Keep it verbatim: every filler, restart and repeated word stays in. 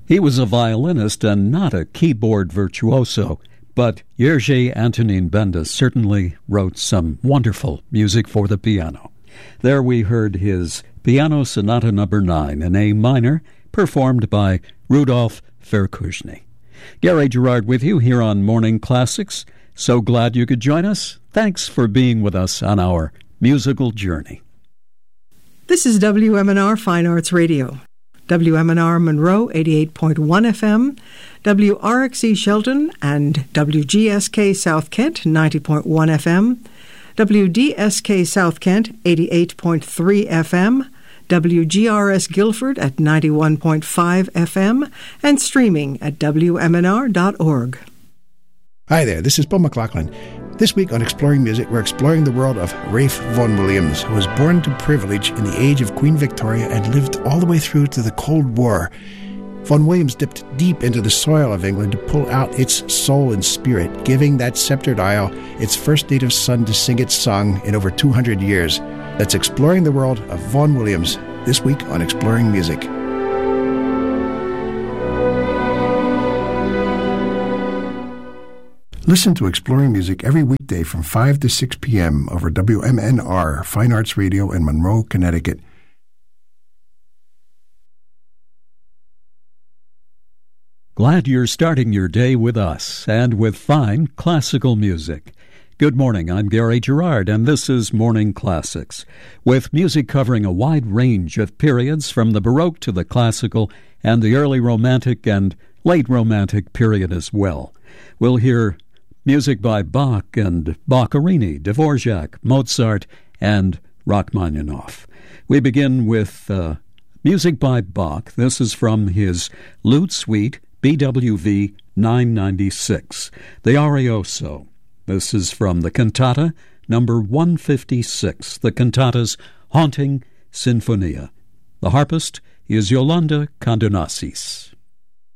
He was a violinist and not a keyboard virtuoso, but Jerzy Antonín Benda certainly wrote some wonderful music for the piano. There we heard his Piano Sonata Number nine in A minor, performed by Rudolf Verkushny. Gary Gerard with you here on Morning Classics. So glad you could join us. Thanks for being with us on our musical journey. This is W M N R Fine Arts Radio. W M N R Monroe eighty-eight point one F M, W R X E Shelton and W G S K South Kent ninety point one F M, W D S K South Kent eighty-eight point three F M, W G R S Guilford at ninety-one point five F M, and streaming at W M N R dot org. Hi there, this is Bill McLaughlin. This week on Exploring Music, we're exploring the world of Ralph Vaughan Williams, who was born to privilege in the age of Queen Victoria and lived all the way through to the Cold War. Vaughan Williams dipped deep into the soil of England to pull out its soul and spirit, giving that sceptred isle its first native son to sing its song in over two hundred years. That's Exploring the World of Vaughan Williams, this week on Exploring Music. Listen to Exploring Music every weekday from five to six p.m. over W M N R, Fine Arts Radio in Monroe, Connecticut. Glad you're starting your day with us and with fine classical music. Good morning, I'm Gary Gerard, and this is Morning Classics, with music covering a wide range of periods from the Baroque to the Classical and the early Romantic and late Romantic period as well. We'll hear music by Bach and Boccherini, Dvorak, Mozart, and Rachmaninoff. We begin with uh, music by Bach. This is from his Lute Suite, B W V nine ninety-six, the Arioso. This is from the cantata number one fifty-six, the cantatas Haunting Sinfonia. The harpist is Yolanda Condonacis.